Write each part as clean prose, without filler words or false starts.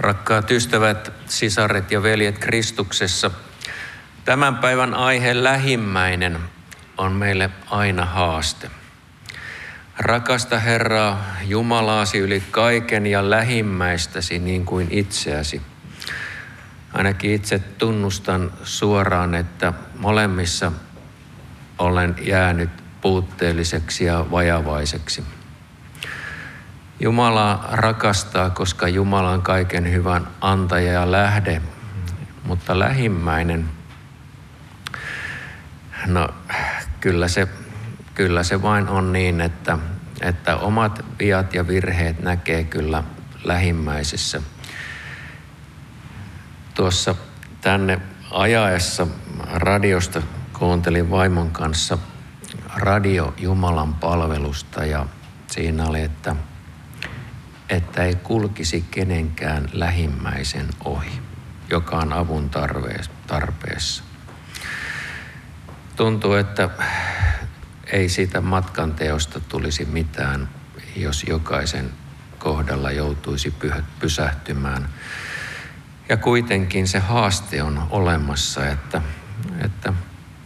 Rakkaat ystävät, sisaret ja veljet Kristuksessa, tämän päivän aihe lähimmäinen on meille aina haaste. Rakasta Herraa Jumalaasi yli kaiken ja lähimmäistäsi niin kuin itseäsi. Ainakin itse tunnustan suoraan, että molemmissa olen jäänyt puutteelliseksi ja vajavaiseksi. Jumala rakastaa, koska Jumala on kaiken hyvän antaja ja lähde, mutta lähimmäinen, no kyllä se vain on niin, että omat viat ja virheet näkee kyllä lähimmäisessä. Tuossa tänne ajaessa radiosta kuuntelin vaimon kanssa Radio Jumalan palvelusta ja siinä oli, että ei kulkisi kenenkään lähimmäisen ohi, joka on avun tarpeessa. Tuntuu, että ei siitä matkanteosta tulisi mitään, jos jokaisen kohdalla joutuisi pysähtymään. Ja kuitenkin se haaste on olemassa, että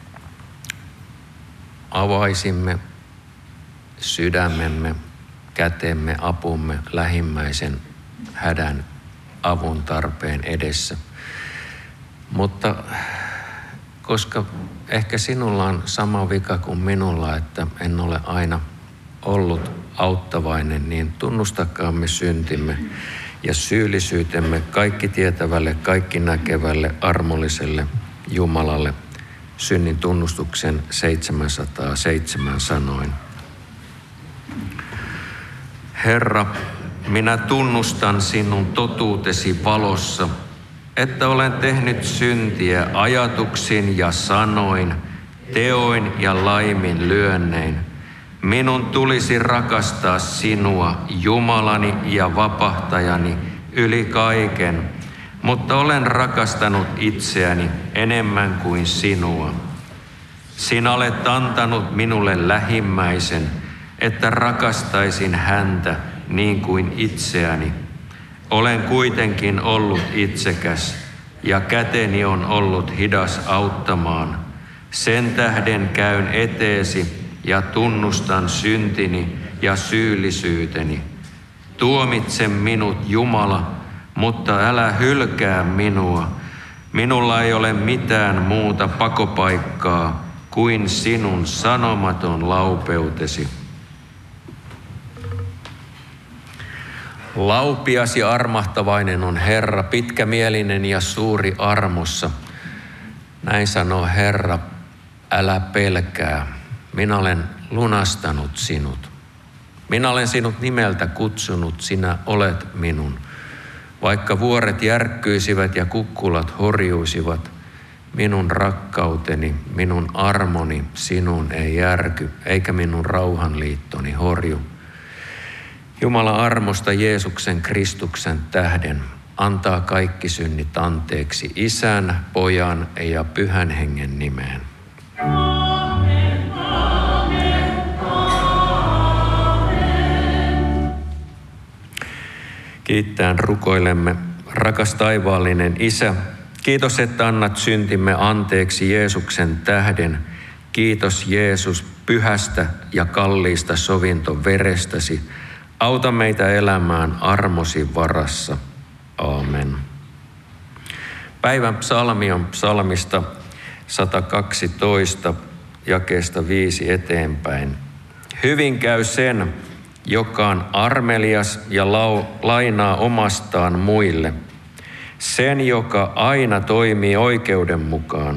avaisimme sydämemme, kätemme, apumme lähimmäisen hädän avun tarpeen edessä. Mutta koska ehkä sinulla on sama vika kuin minulla, että en ole aina ollut auttavainen, niin tunnustakaamme syntimme ja syyllisyytemme kaikki tietävälle, kaikki näkevälle, armolliselle Jumalalle synnin tunnustuksen 707 sanoin. Herra, minä tunnustan sinun totuutesi valossa, että olen tehnyt syntiä ajatuksin ja sanoin, teoin ja laiminlyönnein. Minun tulisi rakastaa sinua, Jumalani ja vapahtajani, yli kaiken, mutta olen rakastanut itseäni enemmän kuin sinua. Sinä olet antanut minulle lähimmäisen, että rakastaisin häntä niin kuin itseäni. Olen kuitenkin ollut itsekäs ja käteni on ollut hidas auttamaan. Sen tähden käyn eteesi ja tunnustan syntini ja syyllisyyteni. Tuomitse minut, Jumala, mutta älä hylkää minua. Minulla ei ole mitään muuta pakopaikkaa kuin sinun sanomaton laupeutesi. Laupias ja armahtavainen on Herra, pitkämielinen ja suuri armossa. Näin sanoo Herra, älä pelkää, minä olen lunastanut sinut. Minä olen sinut nimeltä kutsunut, sinä olet minun. Vaikka vuoret järkkyisivät ja kukkulat horjuisivat, minun rakkauteni, minun armoni sinuun ei järky, eikä minun rauhanliittoni horju. Jumala armosta Jeesuksen Kristuksen tähden antaa kaikki synnit anteeksi Isän, Pojan ja Pyhän Hengen nimeen. Amen, amen, amen. Kiittäen rukoilemme, rakas taivaallinen Isä, kiitos, että annat syntimme anteeksi Jeesuksen tähden. Kiitos Jeesus pyhästä ja kalliista sovintoverestäsi. Auta meitä elämään armosi varassa. Aamen. Päivän psalmi on psalmista 112, jakeesta 5 eteenpäin. Hyvin käy sen, joka on armelias ja lainaa omastaan muille. Sen, joka aina toimii oikeuden mukaan.